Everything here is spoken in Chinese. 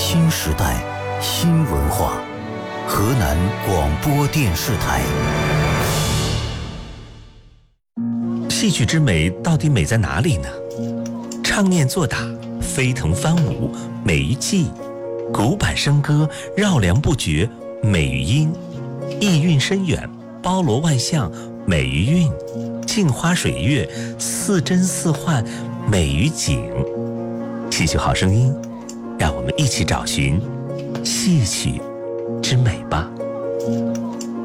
新时代新文化，河南广播电视台。 戏曲之美到底美在哪里呢？唱念做打，飞腾翻舞，美于技；古板笙歌，绕梁不绝，美于音；意蕴深远，包罗万象，美于韵；镜花水月，似真似幻，美于景。戏曲好声音，让我们一起找寻戏曲之美吧。